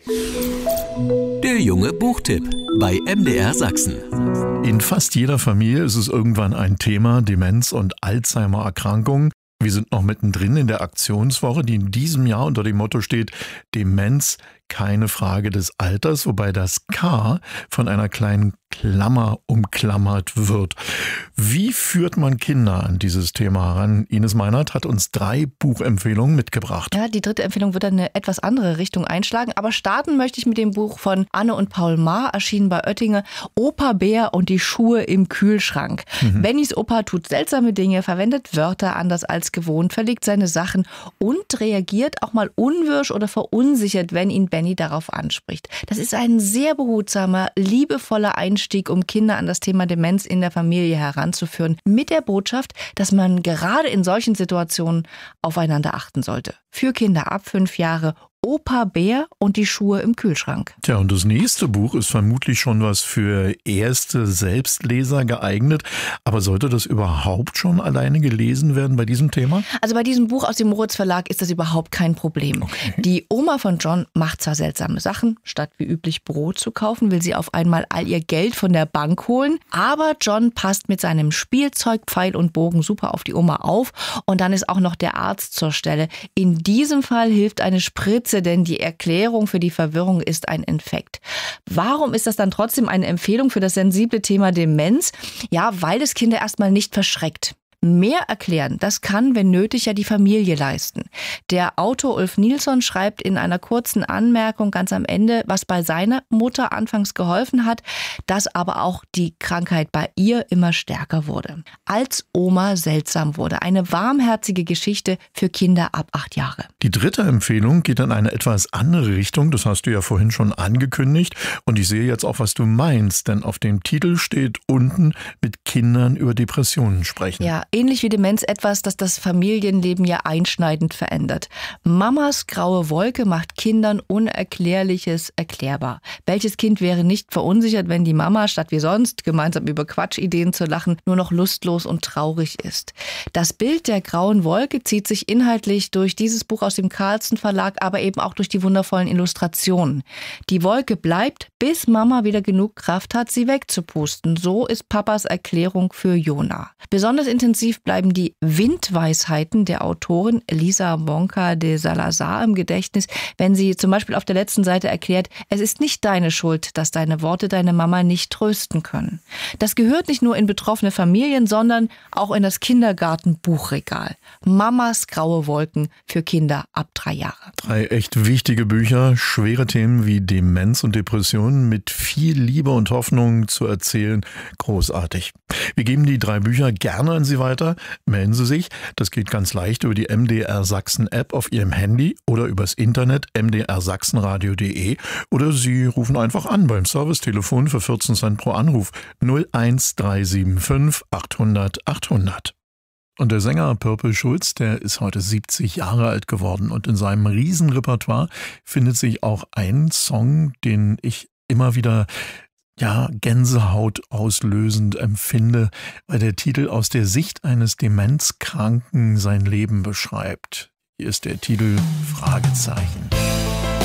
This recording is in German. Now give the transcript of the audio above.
Der junge Buchtipp bei MDR Sachsen. In fast jeder Familie ist es irgendwann ein Thema, Demenz und Alzheimer-Erkrankungen. Wir sind noch mittendrin in der Aktionswoche, die in diesem Jahr unter dem Motto steht: Demenz, keine Frage des Alters, wobei das K von einer kleinen Klammer umklammert wird. Wie führt man Kinder an dieses Thema heran? Ines Meinert hat uns 3 Buchempfehlungen mitgebracht. Ja, die 3. Empfehlung wird eine etwas andere Richtung einschlagen, aber starten möchte ich mit dem Buch von Anne und Paul Maar, erschienen bei Oettinger, Opa Bär und die Schuhe im Kühlschrank. Bennys Opa tut seltsame Dinge, verwendet Wörter anders als gewohnt, verlegt seine Sachen und reagiert auch mal unwirsch oder verunsichert, wenn ihn Benny darauf anspricht. Das ist ein sehr behutsamer, liebevoller Einstieg, um Kinder an das Thema Demenz in der Familie heranzuführen, mit der Botschaft, dass man gerade in solchen Situationen aufeinander achten sollte. Für Kinder ab 5 Jahre Opa Bär und die Schuhe im Kühlschrank. Tja, und das nächste Buch ist vermutlich schon was für erste Selbstleser geeignet. Aber sollte das überhaupt schon alleine gelesen werden bei diesem Thema? Also bei diesem Buch aus dem Moritz Verlag ist das überhaupt kein Problem. Okay. Die Oma von John macht zwar seltsame Sachen. Statt wie üblich Brot zu kaufen, will sie auf einmal all ihr Geld von der Bank holen. Aber John passt mit seinem Spielzeug, Pfeil und Bogen super auf die Oma auf. Und dann ist auch noch der Arzt zur Stelle. In diesem Fall hilft eine Spritze, denn die Erklärung für die Verwirrung ist ein Infekt. Warum ist das dann trotzdem eine Empfehlung für das sensible Thema Demenz? Ja, weil es Kinder erstmal nicht verschreckt. Mehr erklären, das kann, wenn nötig, ja die Familie leisten. Der Autor Ulf Nilsson schreibt in einer kurzen Anmerkung ganz am Ende, was bei seiner Mutter anfangs geholfen hat, dass aber auch die Krankheit bei ihr immer stärker wurde. Als Oma seltsam wurde. Eine warmherzige Geschichte für Kinder ab 8 Jahre. Die 3. Empfehlung geht in eine etwas andere Richtung. Das hast du ja vorhin schon angekündigt. Und ich sehe jetzt auch, was du meinst. Denn auf dem Titel steht unten: mit Kindern über Depressionen sprechen. Ja, ähnlich wie Demenz etwas, das das Familienleben ja einschneidend verändert. Mamas graue Wolke macht Kindern Unerklärliches erklärbar. Welches Kind wäre nicht verunsichert, wenn die Mama, statt wie sonst gemeinsam über Quatschideen zu lachen, nur noch lustlos und traurig ist? Das Bild der grauen Wolke zieht sich inhaltlich durch dieses Buch aus dem Carlsen Verlag, aber eben auch durch die wundervollen Illustrationen. Die Wolke bleibt, bis Mama wieder genug Kraft hat, sie wegzupusten. So ist Papas Erklärung für Jona. Besonders intensiv bleiben die Windweisheiten der Autorin Elisa Bonca de Salazar im Gedächtnis, wenn sie zum Beispiel auf der letzten Seite erklärt: Es ist nicht deine Schuld, dass deine Worte deine Mama nicht trösten können. Das gehört nicht nur in betroffene Familien, sondern auch in das Kindergartenbuchregal. Mamas graue Wolken für Kinder ab 3 Jahre. 3 echt wichtige Bücher, schwere Themen wie Demenz und Depressionen mit viel Liebe und Hoffnung zu erzählen. Großartig. Wir geben die 3 Bücher gerne an Sie weiter. Melden Sie sich. Das geht ganz leicht über die MDR Sachsen App auf Ihrem Handy oder übers Internet mdrsachsenradio.de oder Sie rufen einfach an beim Servicetelefon für 14 Cent pro Anruf 01375 800 800. Und der Sänger Purple Schulz, der ist heute 70 Jahre alt geworden und in seinem Riesenrepertoire findet sich auch ein Song, den ich immer wieder Gänsehaut auslösend empfinde, weil der Titel aus der Sicht eines Demenzkranken sein Leben beschreibt. Hier ist der Titel Fragezeichen.